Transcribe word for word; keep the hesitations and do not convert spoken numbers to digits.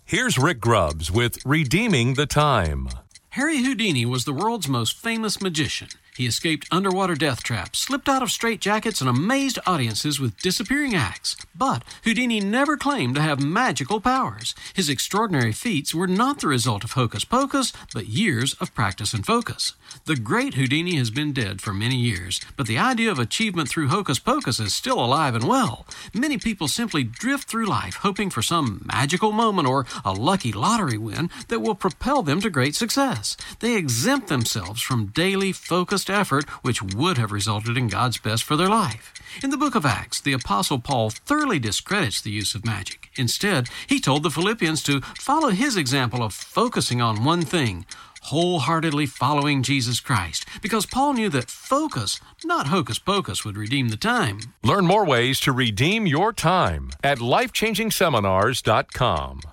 Here's Rick Grubbs with Redeeming the Time. Harry Houdini was the world's most famous magician. He escaped underwater death traps, slipped out of straitjackets, and amazed audiences with disappearing acts. But Houdini never claimed to have magical powers. His extraordinary feats were not the result of hocus pocus, but years of practice and focus. The great Houdini has been dead for many years, but the idea of achievement through hocus pocus is still alive and well. Many people simply drift through life hoping for some magical moment or a lucky lottery win that will propel them to great success. They exempt themselves from daily focused effort which would have resulted in God's best for their life. In the book of Acts, the Apostle Paul thoroughly discredits the use of magic. Instead, he told the Philippians to follow his example of focusing on one thing, wholeheartedly following Jesus Christ, because Paul knew that focus, not hocus pocus, would redeem the time. Learn more ways to redeem your time at life changing seminars dot com.